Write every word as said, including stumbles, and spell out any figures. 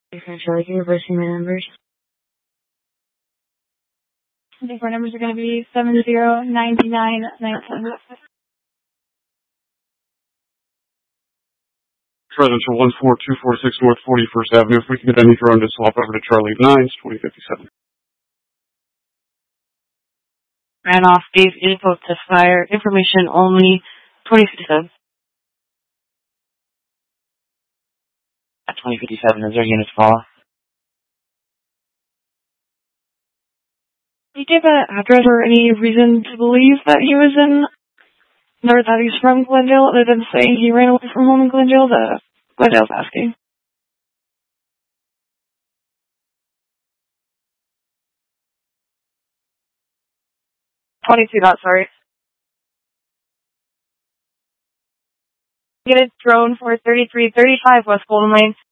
Charlie, can you reverse my numbers? I think our numbers are going to be seven zero nine nine nine ten. Residential one four two four six North forty-first Avenue. If we can get any drone to swap over to Charlie nine, twenty fifty-seven. Ran off, gave info to fire, information only, twenty fifty-seven. At twenty fifty-seven, is there units follow? Did you give an address or any reason to believe that he was in, or that he's from Glendale, other than saying he ran away from home in Glendale? The Glendale's asking. twenty-two dot, sorry. Get a drone for thirty-three thirty-five West Golden Lane.